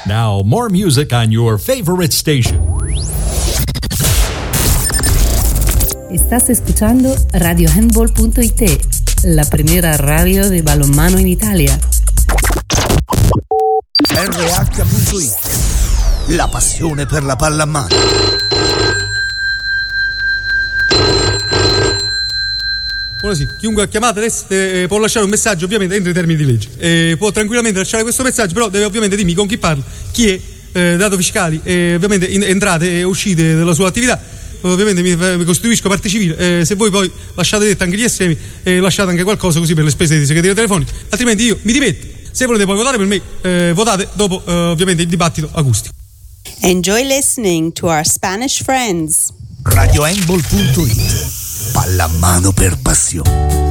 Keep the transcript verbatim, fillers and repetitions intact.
Now, more music on your favorite station. Estás escuchando Radio Handball punto it, la primera radio de balonmano en Italia. R H punto it, la passione per la pallamano. Ora sì, chiunque ha chiamato adesso eh, può lasciare un messaggio, ovviamente entro i termini di legge. Eh, può tranquillamente lasciare questo messaggio, però deve ovviamente dirmi con chi parla, chi è, eh, dato fiscali, eh, ovviamente in, entrate e uscite della sua attività. Ovviamente mi, mi costituisco parte civile. Eh, se voi poi lasciate detto anche gli estremi, eh, lasciate anche qualcosa così per le spese di segreteria telefonica, altrimenti io mi dimetto. Se volete poi votare per me, eh, votate dopo eh, ovviamente il dibattito acustico. Enjoy listening to our Spanish friends. Radio Handball punto it, pallamano per passione.